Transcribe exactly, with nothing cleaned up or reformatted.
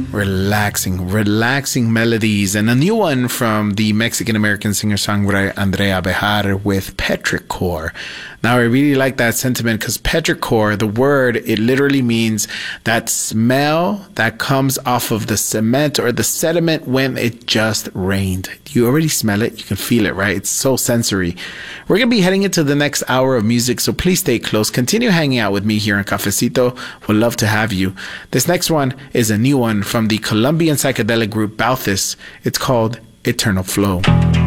Relaxing, relaxing melodies. And a new one from the Mexican-American singer-songwriter Andrea Bejar with Petrichor. Now, I really like that sentiment because petrichor, the word, it literally means that smell that comes off of the cement or the sediment when it just rained. You already smell it. You can feel it, right? It's so sensory. We're going to be heading into the next hour of music, so please stay close. Continue hanging out with me here in Cafecito. We'd love to have you. This next one is a new one from the Colombian psychedelic group Balthus. It's called Eternal Flow.